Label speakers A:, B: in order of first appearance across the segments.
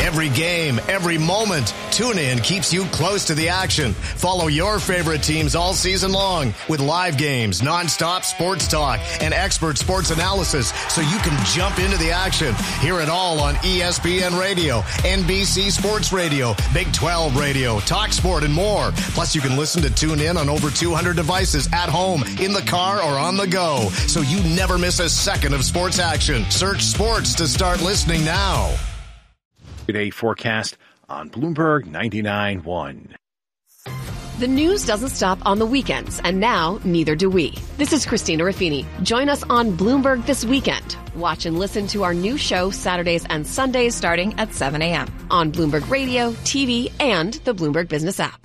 A: Every game, every moment, TuneIn keeps you close to the action. Follow your favorite teams all season long with live games, nonstop sports talk, and expert sports analysis so you can jump into the action. Hear it all on ESPN Radio, NBC Sports Radio, Big 12 Radio, Talk Sport, and more. Plus, you can listen to TuneIn on over 200 devices at home, in the car, or on the go, so you never miss a second of sports action. Search sports to start listening now.
B: Today forecast on Bloomberg 99.1.
C: The news doesn't stop on the weekends, and now neither do we. This is Christina Ruffini. Join us on Bloomberg This Weekend. Watch and listen to our new show Saturdays and Sundays starting at 7 a.m. on Bloomberg Radio, TV, and the Bloomberg Business app.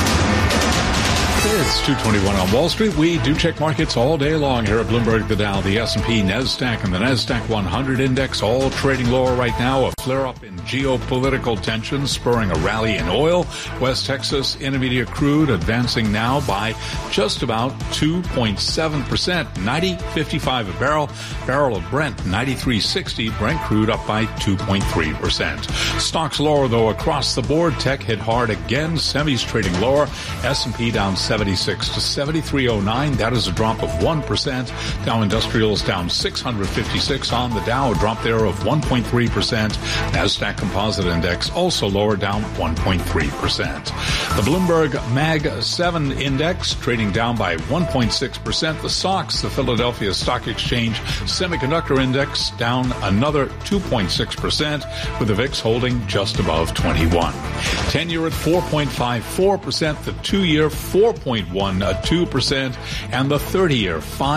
D: It's 2:21 on Wall Street. We do check markets all day long here at Bloomberg. The Dow, the S&P, NASDAQ, and the NASDAQ 100 index all trading lower right now. A flare-up in geopolitical tensions spurring a rally in oil. West Texas Intermediate crude advancing now by just about 2.7%, 90.55 a barrel. Barrel of Brent, 93.60. Brent crude up by 2.3%. Stocks lower, though, across the board. Tech hit hard again. Semis trading lower. S&P down 76 to 73.09. That is a drop of 1%. Dow Industrials down 656 on the Dow, a drop there of 1.3%. NASDAQ Composite Index also lower, down 1.3%. The Bloomberg Mag 7 Index trading down by 1.6%. The SOX, the Philadelphia Stock Exchange Semiconductor Index, down another 2.6%, with the VIX holding just above 21. 10-year at 4.54%, the 2-year 4.12%, and the 30-year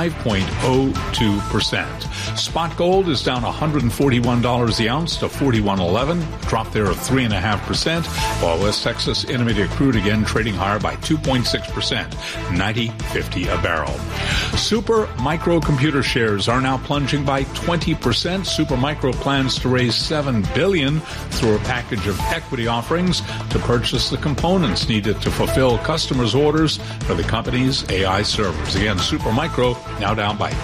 D: 5.02%. Spot gold is down $141 the ounce to $41.11, drop there of 3.5%, while West Texas Intermediate crude again trading higher by 2.6%, 90.50 a barrel. Super Micro computer shares are now plunging by 20%. Super Micro plans to raise $7 billion through a package of equity offerings to purchase the components needed to fulfill customers' orders for the company's AI servers. Again, Supermicro now down by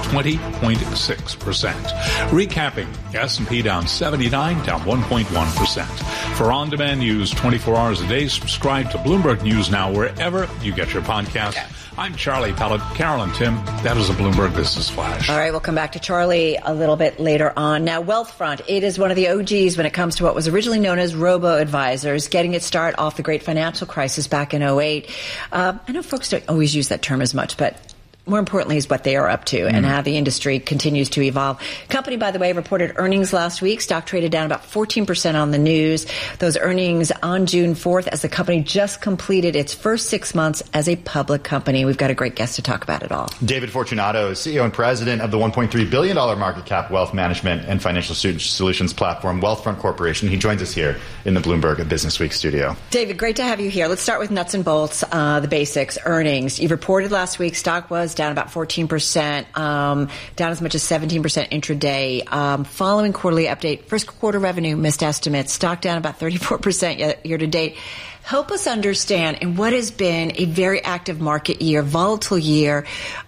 D: 20.6%. Recapping, S&P down 79, down 1.1%. For on-demand news 24 hours a day, subscribe to Bloomberg News Now wherever you get your podcast. I'm Charlie Pellet. Carolyn Tim, that is a Bloomberg Business Flash.
E: All right, we'll come back to Charlie a little bit later on. Now, Wealthfront, it is one of the OGs when it comes to what was originally known as robo-advisors, getting its start off the great financial crisis back in 2008. I know folks don't always use that term as much, but more importantly is what they are up to and how the industry continues to evolve. Company, by the way, reported earnings last week. Stock traded down about 14% on the news. Those earnings on June 4th as the company just completed its first 6 months as a public company. We've got a great guest to talk about it all.
F: David Fortunato, CEO and president of the $1.3 billion market cap wealth management and financial solutions platform, Wealthfront Corporation. He joins us here in the Bloomberg Business Week studio.
E: David, great to have you here. Let's start with nuts and bolts, the basics, earnings. You reported last week stock was down about 14%, down as much as 17% intraday. Following quarterly update, first quarter revenue missed estimates, stock down about 34% year to date. Help us understand, in what has been a very active market year, volatile year,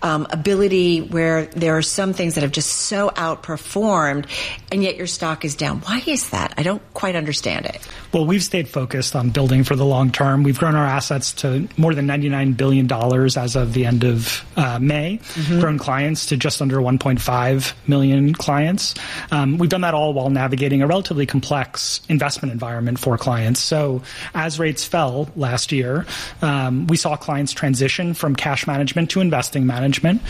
E: ability where there are some things that have just so outperformed, and yet your stock is down. Why is that? I don't quite understand it.
G: Well, we've stayed focused on building for the long term. We've grown our assets to more than $99 billion as of the end of May, grown clients to just under 1.5 million clients. We've done that all while navigating a relatively complex investment environment for clients. So as rates fell last year, we saw clients transition from cash management to investing management.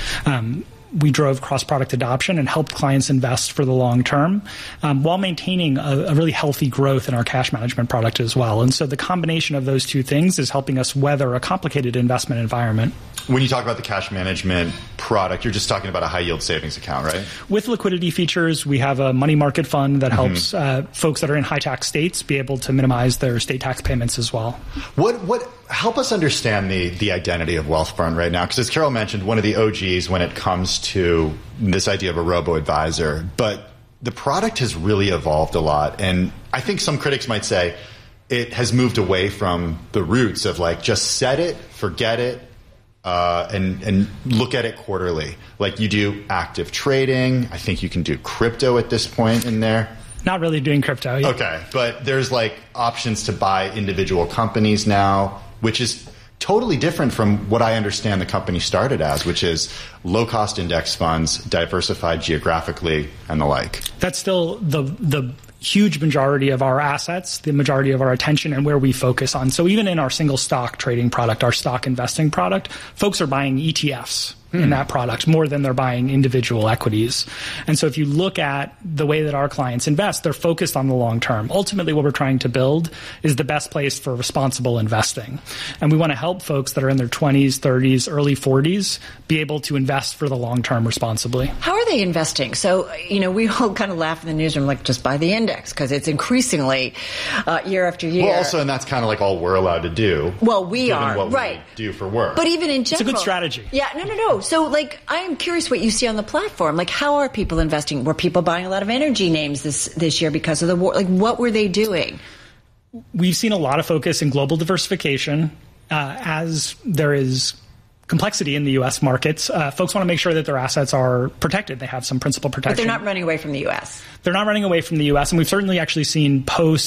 G: We drove cross-product adoption and helped clients invest for the long term while maintaining a really healthy growth in our cash management product as well. And so the combination of those two things is helping us weather a complicated investment environment.
F: When you talk about the cash management product, you're just talking about a high-yield savings account, right?
G: With liquidity features, we have a money market fund that helps folks that are in high-tax states be able to minimize their state tax payments as well.
F: What help us understand the identity of Wealthfront right now? Because as Carol mentioned, one of the OGs when it comes to this idea of a robo-advisor, but the product has really evolved a lot. And I think some critics might say it has moved away from the roots of like just set it, forget it, and look at it quarterly. Like you do active trading. I think you can do crypto at this point in there.
G: Not really doing crypto. Yeah.
F: Okay, but there's like options to buy individual companies now, which is totally different from what I understand the company started as, which is low-cost index funds, diversified geographically, and the like. That's
G: still the huge majority of our assets, the majority of our attention, and where we focus on. So even in our single stock trading product, our stock investing product, folks are buying ETFs in that product more than they're buying individual equities. And so if you look at the way that our clients invest, they're focused on the long term. Ultimately, what we're trying to build is the best place for responsible investing. And we want to help folks that are in their 20s, 30s, early 40s be able to invest for the long term responsibly.
E: How are they investing? So, we all kind of laugh in the newsroom, like, just buy the index, because it's increasingly year after year.
F: Well, also, and that's kind of like all we're allowed to do.
E: Well, we are,
F: what
E: right.
F: we do for work.
E: But even in general.
G: It's a good strategy.
E: Yeah, no. So, I am curious what you see on the platform. How are people investing? Were people buying a lot of energy names this year because of the war? What were they doing?
G: We've seen a lot of focus in global diversification as there is complexity in the U.S. markets. Folks want to make sure that their assets are protected. They have some principal protection.
E: But they're not running away from the U.S.
G: They're not running away from the U.S. And we've certainly actually seen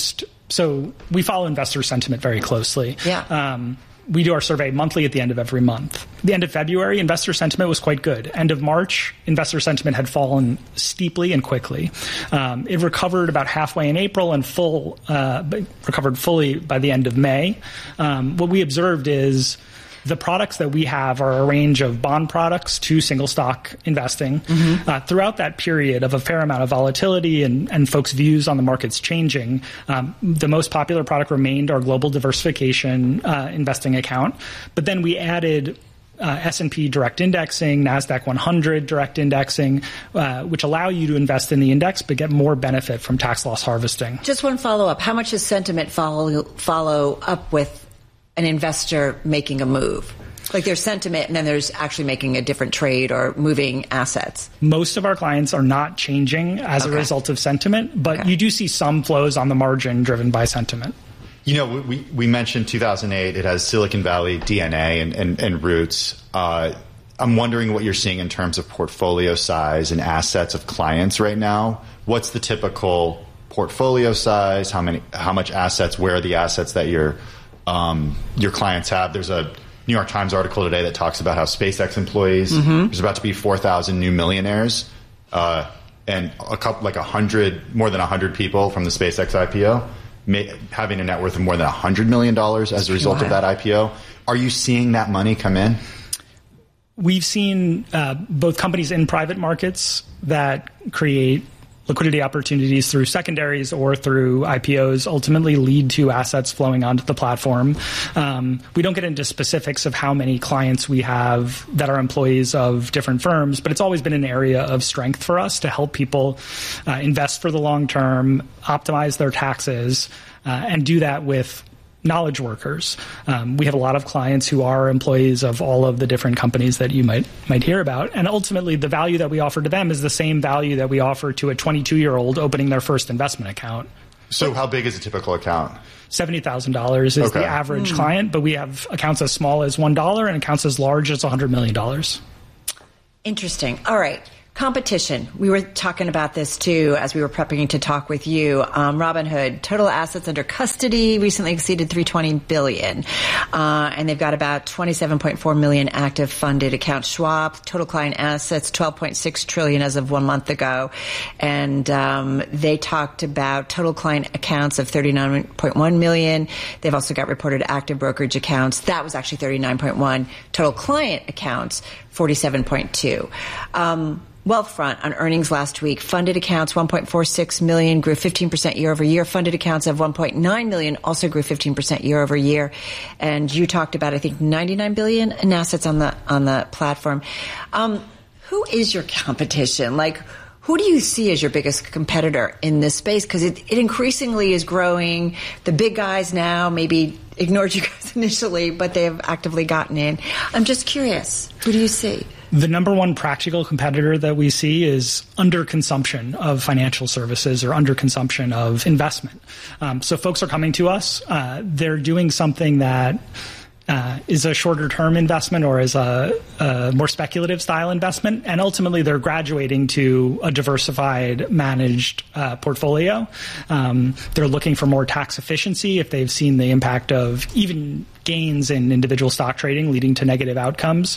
G: so we follow investor sentiment very closely.
E: Yeah.
G: We do our survey monthly at the end of every month. The end of February, investor sentiment was quite good. End of March, investor sentiment had fallen steeply and quickly. It recovered about halfway in April and recovered fully by the end of May. What we observed is the products that we have are a range of bond products to single stock investing. Throughout that period of a fair amount of volatility and folks' views on the markets changing, the most popular product remained our global diversification investing account. But then we added S&P direct indexing, NASDAQ 100 direct indexing, which allow you to invest in the index but get more benefit from tax loss harvesting.
E: Just one follow-up. How much does sentiment follow up with an investor making a move? There's sentiment and then there's actually making a different trade or moving assets.
G: Most of our clients are not changing as a result of sentiment, but you do see some flows on the margin driven by sentiment.
F: We mentioned 2008. It has Silicon Valley DNA and roots. I'm wondering what you're seeing in terms of portfolio size and assets of clients right now. What's the typical portfolio size? How much assets? Where are the assets that your clients have? There's a New York Times article today that talks about how SpaceX employees, there's about to be 4,000 new millionaires, and more than 100 people from the SpaceX IPO having a net worth of more than $100 million as a result of that IPO. Are you seeing that money come in?
G: We've seen both companies in private markets that create liquidity opportunities through secondaries or through IPOs ultimately lead to assets flowing onto the platform. We don't get into specifics of how many clients we have that are employees of different firms, but it's always been an area of strength for us to help people invest for the long term, optimize their taxes, and do that with knowledge workers. We have a lot of clients who are employees of all of the different companies that you might hear about. And ultimately, the value that we offer to them is the same value that we offer to a 22-year-old opening their first investment account.
F: So how big is a typical account?
G: $70,000 is the average client, but we have accounts as small as $1 and accounts as large as $100 million.
E: Interesting. All right. Competition. We were talking about this too as we were prepping to talk with you. Robinhood, total assets under custody recently exceeded $320 billion. And they've got about 27.4 million active funded accounts. Schwab, total client assets, $12.6 trillion as of 1 month ago. And they talked about total client accounts of 39.1 million. They've also got reported active brokerage accounts. That was actually 39.1. Total client accounts, 47.2. Wealthfront on earnings last week. Funded accounts, 1.46 million, grew 15% year over year. Funded accounts of 1.9 million also grew 15% year over year. And you talked about, I think, 99 billion in assets on the platform. Who is your competition? Who do you see as your biggest competitor in this space? Because it increasingly is growing. The big guys now maybe ignored you guys initially, but they have actively gotten in. I'm just curious. Who do you see?
G: The number one practical competitor that we see is underconsumption of financial services or underconsumption of investment. So folks are coming to us. They're doing something that is a shorter term investment or is a more speculative style investment. And ultimately, they're graduating to a diversified managed portfolio. They're looking for more tax efficiency if they've seen the impact of even gains in individual stock trading leading to negative outcomes.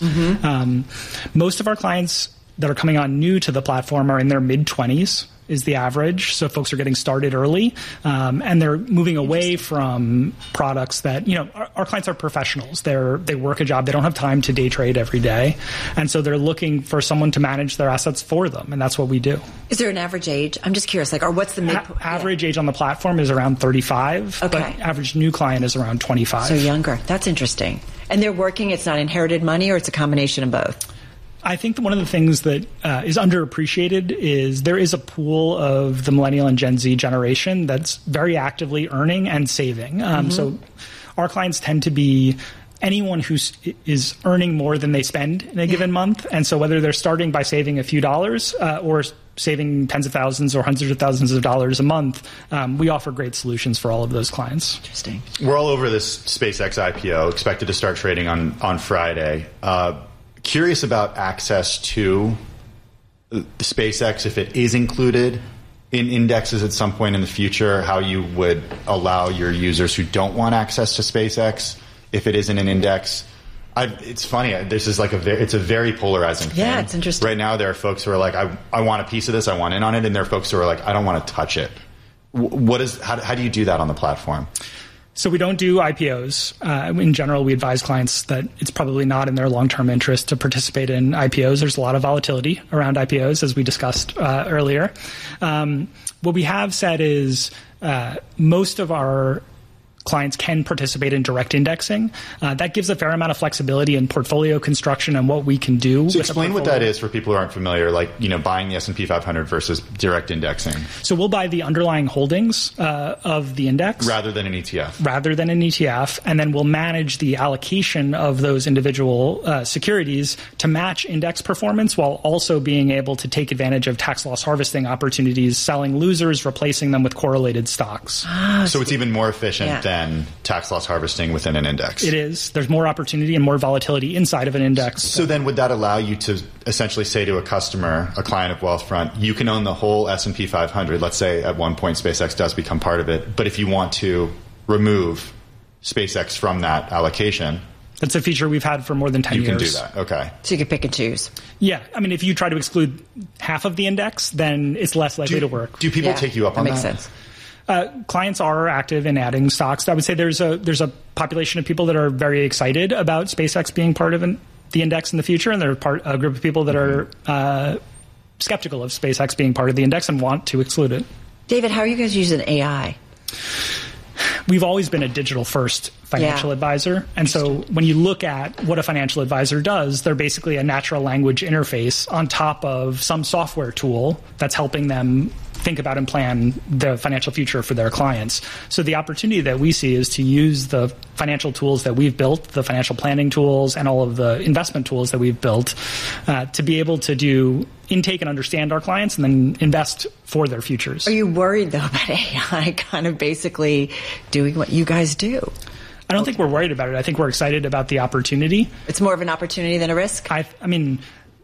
G: Most of our clients that are coming on new to the platform are in their mid-20s. Is the average. So folks are getting started early, and they're moving away from products that, our clients are professionals. They work a job. They don't have time to day trade every day. And so they're looking for someone to manage their assets for them. And that's what we do.
E: Is there an average age? I'm just curious, or what's the
G: average age on the platform is around 35.
E: Okay.
G: But average new client is around 25.
E: So younger. That's interesting. And they're working, it's not inherited money, or it's a combination of both?
G: I think that one of the things that is underappreciated is there is a pool of the millennial and Gen Z generation that's very actively earning and saving. So our clients tend to be anyone who is earning more than they spend in a given month. And so whether they're starting by saving a few dollars or saving tens of thousands or hundreds of thousands of dollars a month, we offer great solutions for all of those clients.
E: Interesting.
F: We're all over this SpaceX IPO, expected to start trading on Friday. Curious about access to the SpaceX, if it is included in indexes at some point in the future, how you would allow your users who don't want access to SpaceX if it isn't an index. It's funny. This is it's a very polarizing thing.
E: Yeah, it's interesting. Right
F: now, there are folks who are like, I want a piece of this, I want in on it, and there are folks who are like, I don't want to touch it. How do you do that on the platform?
G: So we don't do IPOs. In general, we advise clients that it's probably not in their long-term interest to participate in IPOs. There's a lot of volatility around IPOs, as we discussed earlier. What we have said is most of our clients can participate in direct indexing. That gives a fair amount of flexibility in portfolio construction and what we can do.
F: So explain what that is for people who aren't familiar, like, buying the S&P 500 versus direct indexing.
G: So we'll buy the underlying holdings of the index.
F: Rather than an
G: ETF. And then we'll manage the allocation of those individual securities to match index performance while also being able to take advantage of tax loss harvesting opportunities, selling losers, replacing them with correlated stocks.
F: So it's even more efficient than tax loss harvesting within an index.
G: It is. There's more opportunity and more volatility inside of an index.
F: So then would that allow you to essentially say to a customer, a client of Wealthfront, you can own the whole S&P 500. Let's say at one point SpaceX does become part of it. But if you want to remove SpaceX from that allocation,
G: that's a feature we've had for more than 10 years.
F: You can do that. Okay.
E: So you can pick and choose.
G: Yeah. I mean, if you try to exclude half of the index, then it's less likely to work.
F: Do people take you up on that?
E: That makes sense.
G: Clients are active in adding stocks. I would say there's a population of people that are very excited about SpaceX being part of the index in the future, and there's a group of people that are skeptical of SpaceX being part of the index and want to exclude it.
E: David, how are you guys using AI?
G: We've always been a digital-first financial advisor. And so when you look at what a financial advisor does, they're basically a natural language interface on top of some software tool that's helping them think about and plan the financial future for their clients. So the opportunity that we see is to use the financial tools that we've built, the financial planning tools and all of the investment tools that we've built, to be able to do intake and understand our clients and then invest for their futures.
E: Are you worried, though, about AI kind of basically doing what you guys do?
G: I don't think we're worried about it. I think we're excited about the opportunity.
E: It's more of an opportunity than a risk?
G: I mean...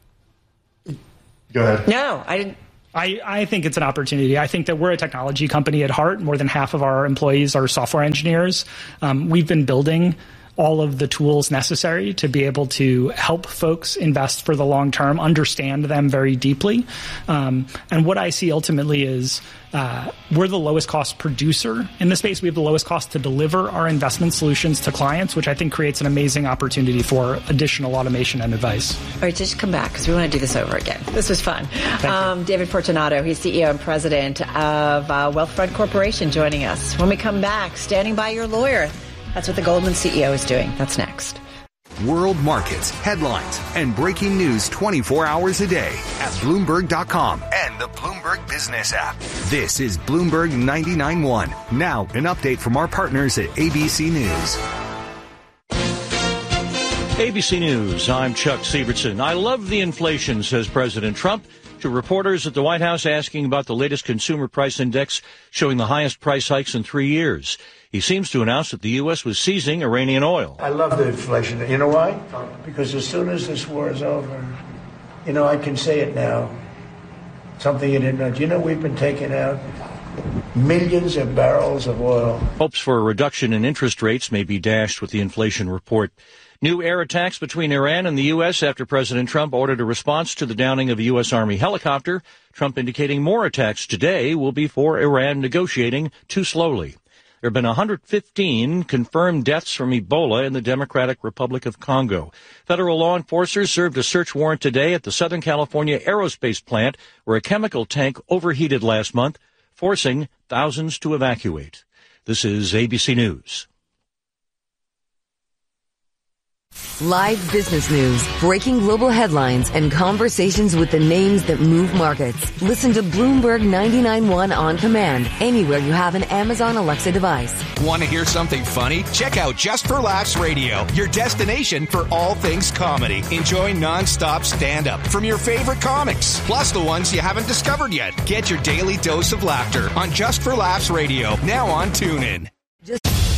F: Go ahead.
E: No, I didn't.
G: I think it's an opportunity. I think that we're a technology company at heart. More than half of our employees are software engineers. We've been building all of the tools necessary to be able to help folks invest for the long term, understand them very deeply. And what I see ultimately is we're the lowest cost producer in the space. We have the lowest cost to deliver our investment solutions to clients, which I think creates an amazing opportunity for additional automation and advice.
E: All right, just come back because we want to do this over again. This was fun. David Fortunato, he's CEO and president of Wealthfront Corporation, joining us. When we come back, standing by your lawyer. That's what the Goldman CEO is doing. That's next.
H: World markets, headlines, and breaking news 24 hours a day at Bloomberg.com and the Bloomberg Business app. This is Bloomberg 99.1. Now, an update from our partners at ABC News.
I: ABC News, I'm Chuck Sievertson. I love the inflation, says President Trump to reporters at the White House asking about the latest consumer price index showing the highest price hikes in 3 years. He seems to announce that the U.S. was seizing Iranian oil.
J: I love the inflation. You know why? Because as soon as this war is over, I can say it now. Something you didn't know. Do you know we've been taking out millions of barrels of oil?
I: Hopes for a reduction in interest rates may be dashed with the inflation report. New air attacks between Iran and the U.S. after President Trump ordered a response to the downing of a U.S. Army helicopter. Trump indicating more attacks today will be for Iran negotiating too slowly. There have been 115 confirmed deaths from Ebola in the Democratic Republic of Congo. Federal law enforcers served a search warrant today at the Southern California aerospace plant where a chemical tank overheated last month, forcing thousands to evacuate. This is ABC News.
K: Live business news, breaking global headlines, and conversations with the names that move markets. Listen to Bloomberg 99.1 on command, anywhere you have an Amazon Alexa device.
L: Want to hear something funny? Check out Just for Laughs Radio, your destination for all things comedy. Enjoy nonstop stand-up from your favorite comics, plus the ones you haven't discovered yet. Get your daily dose of laughter on Just for Laughs Radio, now on TuneIn.